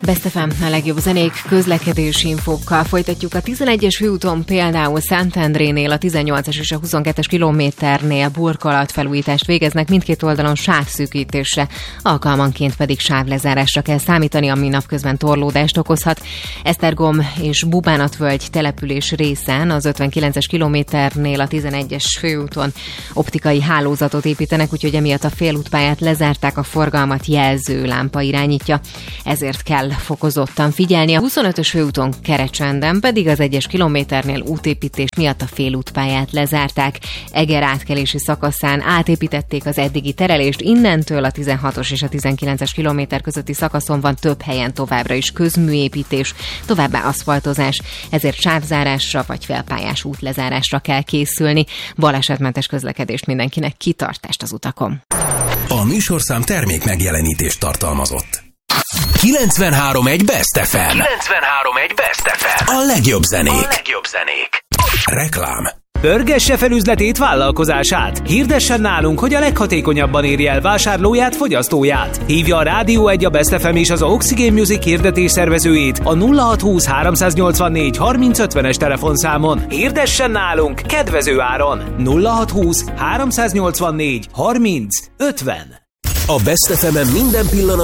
Best FM, a legjobb zenék, közlekedési infókkal folytatjuk. A 11-es főúton például Szentendrénél a 18-es és a 22-es kilométernél burkolatfelújítást végeznek, mindkét oldalon sávszűkítésre, alkalmanként pedig sávlezárásra kell számítani, ami napközben torlódást okozhat. Esztergom és Bubánatvölgy település részen az 59-es kilométernél a 11-es főúton optikai hálózatot építenek, úgyhogy emiatt a félútpályát lezárták, a forgalmat jelző lámpa irányítja. Ezért kell fokozottan figyelni. A 25-ös főúton Kerecsenden pedig az 1-es kilométernél útépítés miatt a félútpályát lezárták. Eger átkelési szakaszán átépítették az eddigi terelést, innentől a 16-os és a 19-es kilométer közötti szakaszon van több helyen továbbra is közműépítés, továbbá aszfaltozás, ezért sávzárásra vagy felpályás útlezárásra kell készülni. Balesetmentes közlekedést mindenkinek, kitartást az utakon. A műsorszám termék megjelenítést tartalmazott. 93.1 Best FM. 93.1 Best FM. A legjobb zenék. Reklám. Pörgesse fel üzletét, vállalkozását. Hirdessen nálunk, hogy a leghatékonyabban érje el vásárlóját, fogyasztóját. Hívja a Rádió 1, a Best FM és az Oxygen Music hirdetés szervezőjét a 0620 384 3050-es telefonszámon. Hirdessen nálunk kedvező áron. 0620 384 3050. A Best FM-en minden pillanat